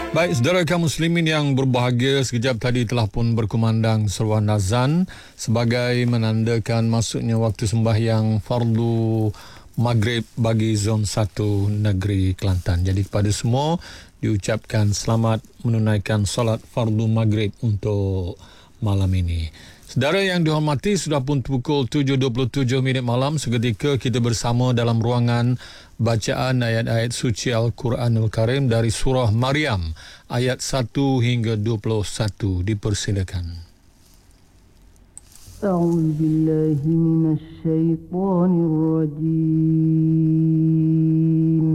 Baik, saudara kaum muslimin yang berbahagia, sekejap tadi telah pun berkumandang seruan azan sebagai menandakan masuknya waktu sembahyang fardu maghrib bagi zon 1 negeri Kelantan. Jadi kepada semua diucapkan selamat menunaikan solat fardu maghrib untuk malam ini. Saudara yang dihormati, sudah pun pukul 7.27 minit malam. Seketika kita bersama dalam ruangan bacaan ayat-ayat suci Al-Quranul Karim dari surah Maryam ayat 1 hingga 21. Dipersilakan. أعوذ بالله من الشيطان الرجيم